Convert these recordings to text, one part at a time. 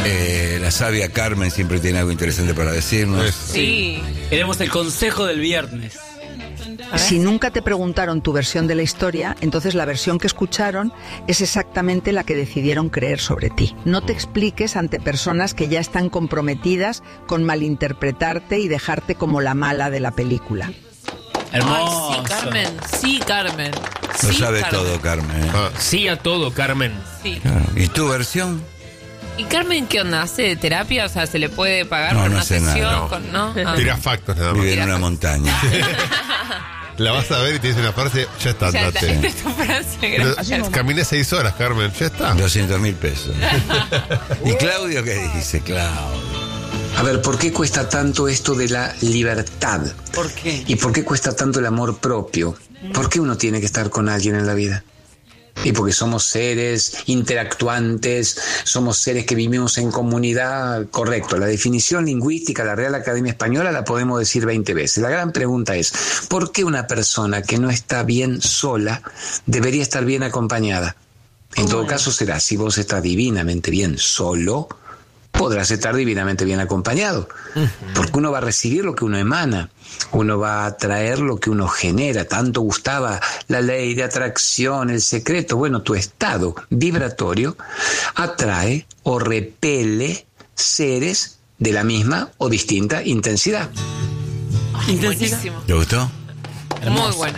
La sabia Carmen siempre tiene algo interesante para decirnos. Sí. Queremos el consejo del viernes. Si nunca te preguntaron tu versión de la historia, entonces la versión que escucharon es exactamente la que decidieron creer sobre ti. No te expliques ante personas que ya están comprometidas con malinterpretarte y dejarte como la mala de la película. Hermoso. Ay, sí, Carmen. Sí, Carmen. Lo Sí, sabe Carmen. todo, Carmen. Sí a todo, Carmen. Sí. Claro. ¿Y tu versión? ¿Y Carmen qué onda? ¿Hace terapia? O sea, ¿se le puede pagar No, por no una hace nada, sesión? no. Con, ¿no? Ah. Tira factos nada más. Vive en una montaña. La vas a ver y te dice una frase, ya está, Ya está, andate. esta es tu frase, Pero gracias. caminé 6 horas, Carmen, ya está. 200.000 pesos. ¿Y Claudio qué dice? Claudio. A ver, ¿por qué cuesta tanto esto de la libertad? ¿Por qué? ¿Y por qué cuesta tanto el amor propio? ¿Por qué uno tiene que estar con alguien en la vida? Y porque somos seres interactuantes, somos seres que vivimos en comunidad, correcto. La definición lingüística de la Real Academia Española la podemos decir 20 veces. La gran pregunta es, ¿por qué una persona que no está bien sola debería estar bien acompañada? En todo caso será, si vos estás divinamente bien solo, podrás estar divinamente bien acompañado, porque uno va a recibir lo que uno emana, uno va a atraer lo que uno genera. Tanto gustaba la ley de atracción, el secreto. Bueno, tu estado vibratorio atrae o repele seres de la misma o distinta intensidad. Buenísimo. ¿Te gustó? Muy bueno.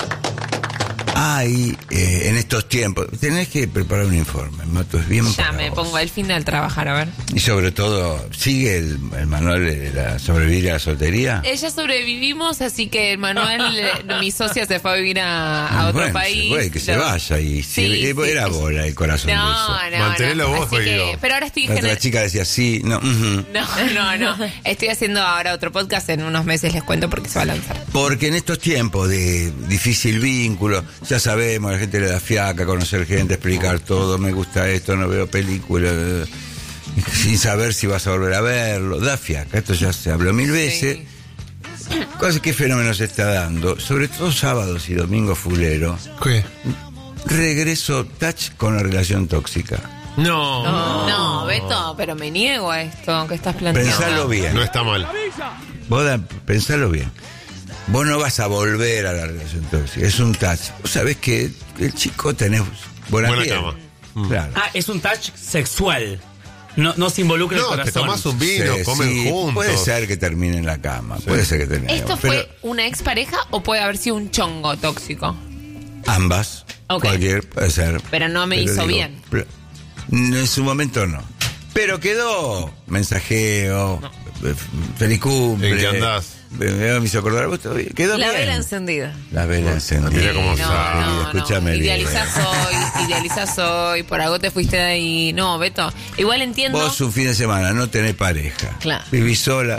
Hay, en estos tiempos, tenés que preparar un informe, Mato, es bien Ya para me vos. pongo al fin al trabajar, a ver. Y sobre todo, ¿sigue el manual de la sobrevivir a la soltería? Ya sobrevivimos, así que Manuel, mi socia, se fue a vivir a otro Bueno, país. güey, que se vaya. Y Sí, sí, era sí. bola el corazón de No, eso. no, Mantenelo no. vos, Así que- Guido. pero ahora estoy La otra chica decía sí, no. No. Estoy haciendo ahora otro podcast. En unos meses les cuento porque se va a lanzar. Porque en estos tiempos de difícil vínculo, ya sabemos, la gente le da fiaca conocer gente, explicar todo, me gusta esto, no veo películas, sin saber si vas a volver a verlo, da fiaca, esto ya se habló 1000 veces. ¿Qué fenómeno se está dando? Sobre todo sábados y domingos fulero. ¿Qué? Regreso touch con la relación tóxica. No, Beto, pero me niego a esto que estás planteando. Pensalo bien. No está mal. Vos pensalo bien. Vos no vas a volver a la relación tóxica, es un touch. Vos sabés que el chico tenés buena Buena piel. cama. Claro. Ah, es un touch sexual. No se involucra el No, corazón. te tomás un vino, Sí, comen sí, juntos. puede ser que termine en la cama, puede ser que termine. ¿Esto pero fue una expareja o puede haber sido un chongo tóxico? ambas, Ok. cualquier puede ser. Pero no me hizo bien. En su momento no. Pero quedó mensajeo, feliz cumple. ¿En qué andás? Me hizo acordar, ¿vos todavía? Quedó La bien. vela encendida. La vela encendida. Mira cómo Querida, sabe. escúchame bien. Idealizás hoy, por algo te fuiste de ahí. No, Beto, igual entiendo. Vos un fin de semana no tenés pareja. Claro. Vivís sola.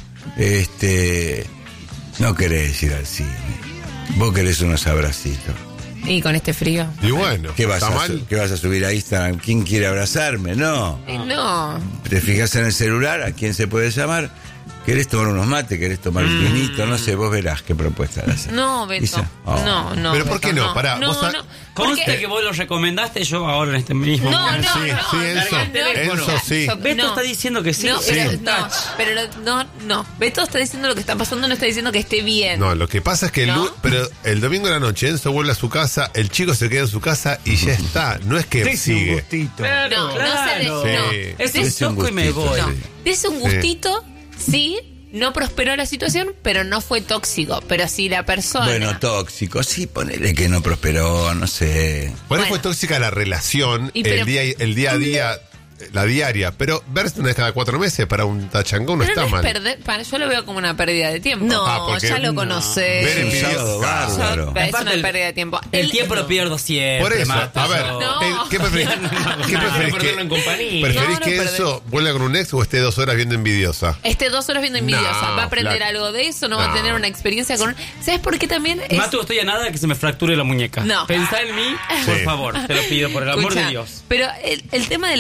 No querés ir al cine. Vos querés unos abracitos. Y con este frío. Y bueno, ¿Qué vas, ¿está a, mal? ¿Qué vas a subir a Instagram? ¿Quién quiere abrazarme? No. No. Te fijas en el celular, ¿a quién se puede llamar? ¿Querés tomar unos mates? ¿Querés tomar un vinito? No sé, vos verás qué propuesta le haces. No, Beto. Isa. Oh. No. Pero ¿por Beto, qué no? Pará, no, vos no. Conste Porque- que vos lo recomendaste, yo ahora en este mismo No, momento. Sí, Enzo, sí. Beto está diciendo que sí. No, sí. pero no. Beto está diciendo lo que está pasando, no está diciendo que esté bien. No, lo que pasa es que ¿No? pero el domingo de la noche Enzo vuelve a su casa, el chico se queda en su casa y ya está. No es que sigue. No, no se Sí. Es Es un toco y me gustito, voy. sí. Dese un gustito, sí, no prosperó la situación, pero no fue tóxico. Pero si la persona... Bueno, tóxico, sí, ponele que no prosperó, no sé. Bueno, Bueno. fue tóxica la relación, Y pero- el día a día, la diaria. Pero verse una vez cada 4 meses para un tachangón no Pero está no es mal. perder, yo lo veo como una pérdida de tiempo. No, porque- ya lo Ver conocés. en Un video- sábado Claro. bárbaro. Pero es Aparte una pérdida de tiempo. El tiempo lo pierdo siempre. Por eso, Mato. a ver, No. ¿qué preferís? ¿Qué preferís? perderlo en compañía. ¿Preferís No, que perder. Enzo vuelva con un ex o esté 2 horas viendo envidiosa? 2 horas viendo envidiosa. No, ¿Va a aprender flaco. algo de eso? ¿No va a No. tener una experiencia con...? ¿Sabes por qué también? Es... Matu, estoy a nada de que se me fracture la muñeca. No. Pensá en mí, por Sí. favor. Te lo pido, por el amor Escucha, de Dios. Pero el tema de las energías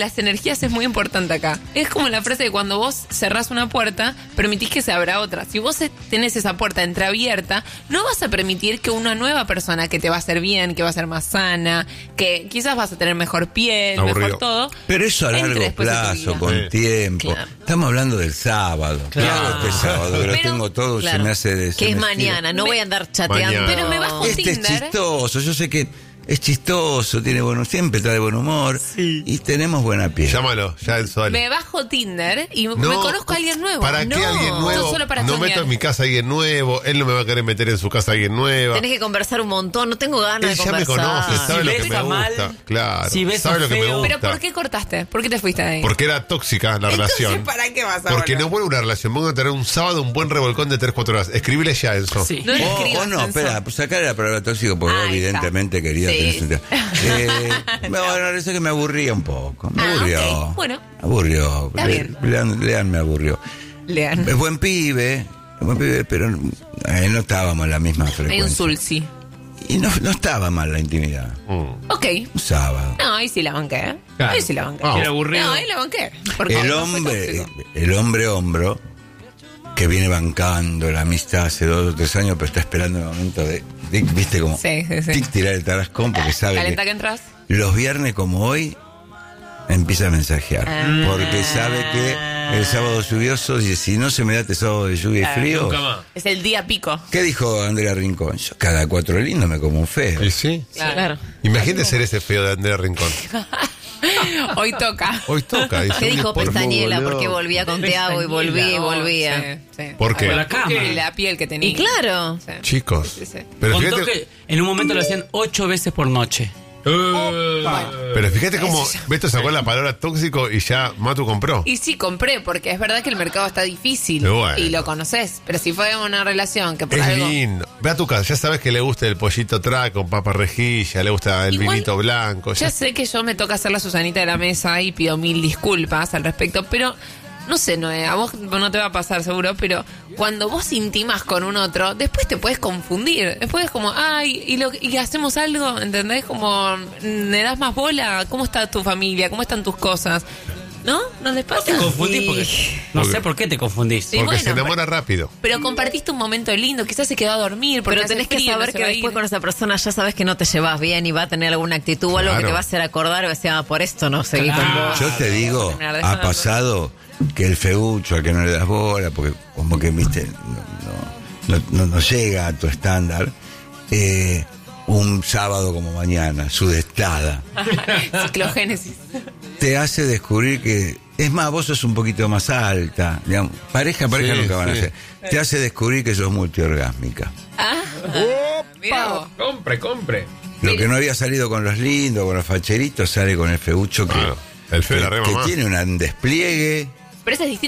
decías es muy importante acá. Es como la frase de cuando vos cerrás una puerta, permitís que se abra otra. Si vos tenés esa puerta entreabierta, no vas a permitir que una nueva persona que te va a hacer bien, que va a ser más sana, que quizás vas a tener mejor piel, Aburrido. mejor todo. Pero eso a entre largo después de tu plazo, vida. con tiempo. Claro. Estamos hablando del sábado. ¿Qué hago este sábado? Que lo Pero, tengo todo, Claro. se me hace de... se Que es me mañana, no voy a andar chateando. Mañana. Pero me bajo Este es Tinder. chistoso, yo sé que es chistoso, tiene siempre está de buen humor y tenemos buena piel. Llámalo, ya el sol. Me bajo Tinder y me conozco a alguien nuevo. ¿Para no, qué alguien nuevo? Yo solo para No chonguear. meto en mi casa a alguien nuevo, él no me va a querer meter en su casa a alguien nuevo. Tenés que conversar un montón, no tengo ganas Él de ya me conversar. conoce, sabe Si lo que ves me a mal, gusta. Claro, si ves sabe a lo que me feo. gusta. Pero ¿por qué cortaste? ¿Por qué te fuiste de ahí? Porque era tóxica la relación. ¿para qué vas a Porque volver? no vuelve una relación. Vamos a tener un sábado un buen revolcón de 3-4 horas. Escribile ya eso. Sí. No le O escribas, no, Enzo. espera, pues sacar la palabra tóxico porque vos Ahí está. evidentemente querías Sí. tener bueno, eso que me aburría un poco. Me aburrió. ok, bueno. Me aburrió. Está bien. Lean me aburrió. Lean. Es buen pibe, pero no estábamos en la misma Hay un frecuencia. sulci. Y no estaba mal la intimidad. Ok. Un sábado. No, ahí sí la banqué. Claro. Ahí sí la banqué. Ah. Era aburrido. No, ahí la banqué. Porque El no fue hombre, tóxico. el hombre hombro, que viene bancando la amistad hace 2 o 3 años, pero está esperando el momento de viste como Sí, sí, sí. tic, tirar el tarascón, porque sabe Calenta que que entras. los viernes como hoy empieza a mensajear, porque sabe que el sábado lluvioso, y si no se me da este sábado de lluvia y frío, Nunca más. Es el día pico. ¿qué dijo Andrea Rincón? Yo cada 4 lindos me como un feo. ¿Y sí? Claro. Imagínate ser ese feo de Andrea Rincón. Hoy toca. Hoy toca. ¿Qué dijo por Pestañela? favor, Porque volvía con Teago y volvía y No, volvía. sí, sí. ¿Por qué? Con la cama. La piel que tenía. Y claro. Sí. Chicos. Sí, sí. Pero Contó fíjate, que en un momento lo hacían 8 veces por noche. pero fíjate cómo Beto sacó la palabra tóxico y ya Matu compró. Y sí, compré, porque es verdad que el mercado está difícil. Pero bueno. Y lo conoces. Pero si fue una relación que por Es algo. lindo. Ve a tu casa, ya sabes que le gusta el pollito track con papa rejilla, le gusta el Igual, vinito blanco. Ya sé que yo me toca hacer la Susanita de la mesa y pido 1000 disculpas al respecto, pero no sé, Noé, a vos no te va a pasar seguro, pero cuando vos intimas con un otro, después te puedes confundir. Después es como, ay, y hacemos algo, ¿entendés? Como, ¿me das más bola? ¿Cómo está tu familia? ¿Cómo están tus cosas? ¿No? ¿No les pasa? Te confundís porque. No Porque- sé por qué te confundís. Sí. Porque bueno, se enamora rápido. Pero compartiste un momento lindo, quizás se quedó a dormir. Porque Pero hace tenés que frío, saber no se que va a después ir. con esa persona ya sabes que no te llevas bien y va a tener alguna actitud o algo que Claro. te va a hacer acordar y va a decir, por esto no seguí con Claro. vos. Yo te digo, terminar ha dejando. pasado que el feucho al que no le das bola, porque como que viste, no llega a tu estándar, un sábado como mañana, sudestada, Ciclogénesis. te hace descubrir que, es más, vos sos un poquito más alta, digamos, pareja Sí, nunca van a sí. ser, te hace descubrir que sos multiorgásmica. Mirá vos. Compre. Lo que no había salido con los lindos, con los facheritos, sale con el feucho que, Claro. El feo de la rema que más. tiene un despliegue. Pero esa es distinta